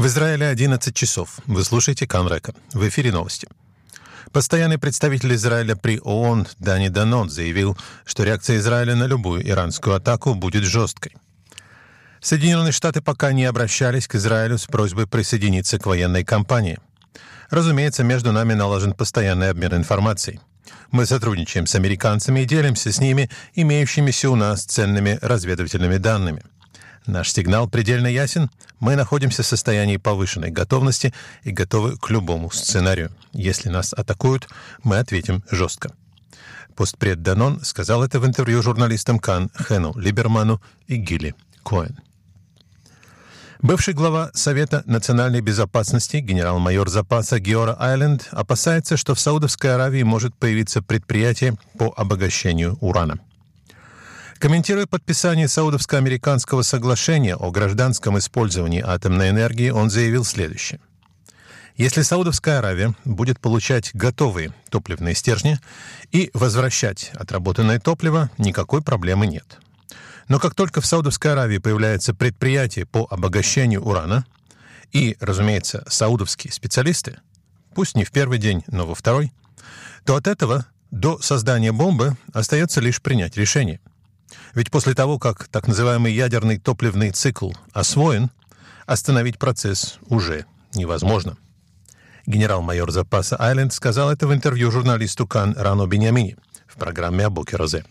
В Израиле 11 часов. Вы слушаете Канрека. В эфире новости. Постоянный представитель Израиля при ООН Дани Данон заявил, что реакция Израиля на любую иранскую атаку будет жесткой. Соединенные Штаты пока не обращались к Израилю с просьбой присоединиться к военной кампании. Разумеется, между нами налажен постоянный обмен информацией. Мы сотрудничаем с американцами и делимся с ними имеющимися у нас ценными разведывательными данными. Наш сигнал предельно ясен. Мы находимся в состоянии повышенной готовности и готовы к любому сценарию. Если нас атакуют, мы ответим жестко. Постпред Данон сказал это в интервью журналистам Кан Хену Либерману и Гилли Коэн. Бывший глава Совета национальной безопасности, генерал-майор запаса Геора Айленд, опасается, что в Саудовской Аравии может появиться предприятие по обогащению урана. Комментируя подписание Саудовско-американского соглашения о гражданском использовании атомной энергии, он заявил следующее. Если Саудовская Аравия будет получать готовые топливные стержни и возвращать отработанное топливо, никакой проблемы нет. Но как только в Саудовской Аравии появляется предприятие по обогащению урана, и, разумеется, саудовские специалисты, пусть не в первый день, но во второй, то от этого до создания бомбы остается лишь принять решение. Ведь после того, как так называемый ядерный топливный цикл освоен, остановить процесс уже невозможно. Генерал-майор запаса Айленд сказал это в интервью журналисту Кан Рану Биньямини в программе «Абокер Розе».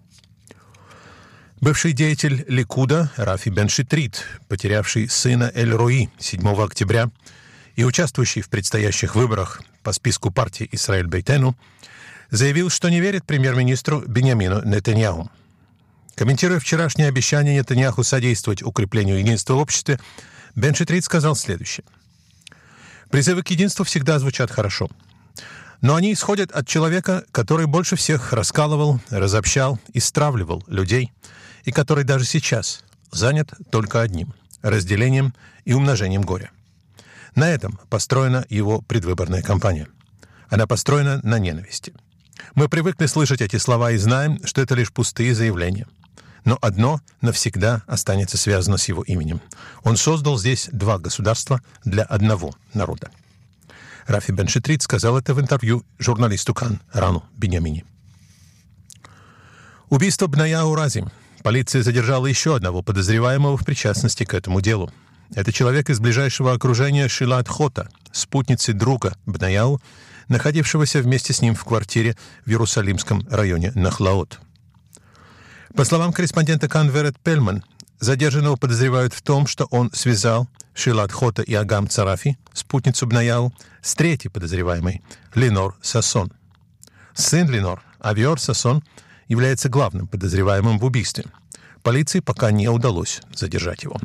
Бывший деятель Ликуда Рафи бен Шитрит, потерявший сына Эль-Руи 7 октября и участвующий в предстоящих выборах по списку партии Исраэль Бейтену, заявил, что не верит премьер-министру Биньямину Нетаньяху. Комментируя вчерашнее обещание Нетаньяху содействовать укреплению единства в обществе, бен Шитрит сказал следующее. «Призывы к единству всегда звучат хорошо. Но они исходят от человека, который больше всех раскалывал, разобщал и стравливал людей, и который даже сейчас занят только одним – разделением и умножением горя. На этом построена его предвыборная кампания. Она построена на ненависти. Мы привыкли слышать эти слова и знаем, что это лишь пустые заявления. Но одно навсегда останется связано с его именем. Он создал здесь два государства для одного народа». Рафи бен Шитрит сказал это в интервью журналисту Кан Рану Биньямини. Убийство Бнаяу Рази. Полиция задержала еще одного подозреваемого в причастности к этому делу. Это человек из ближайшего окружения Шилат Хота, спутницы друга Бнаяу, находившегося вместе с ним в квартире в Иерусалимском районе Нахлаот. По словам корреспондента Кан Верет Пельман, задержанного подозревают в том, что он связал Шилат Хота и Агам Царафи, спутницу Бнаяу, с третьей подозреваемой, Ленор Сассон. Сын Ленор, Авиор Сассон, является главным подозреваемым в убийстве. Полиции пока не удалось задержать его.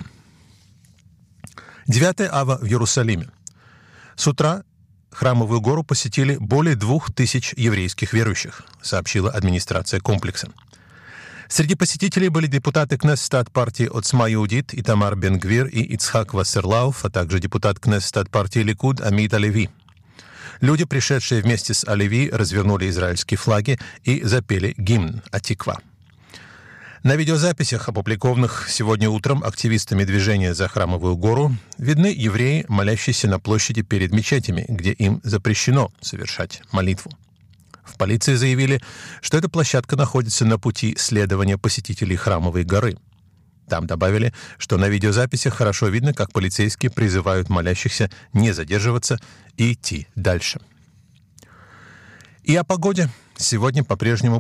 9 ава в Иерусалиме. С утра Храмовую гору посетили более 2000 еврейских верующих, сообщила администрация комплекса. Среди посетителей были депутаты Кнессета от партии Оцма Иудит Итамар Бен-Гвир и Ицхак Вассерлауф, а также депутат Кнессета от партии Ликуд Амид Алеви. Люди, пришедшие вместе с Алеви, развернули израильские флаги и запели гимн «Атиква». На видеозаписях, опубликованных сегодня утром активистами движения за Храмовую гору, видны евреи, молящиеся на площади перед мечетями, где им запрещено совершать молитву. В полиции заявили, что эта площадка находится на пути следования посетителей Храмовой горы. Там добавили, что на видеозаписях хорошо видно, как полицейские призывают молящихся не задерживаться и идти дальше. И о погоде. Сегодня по-прежнему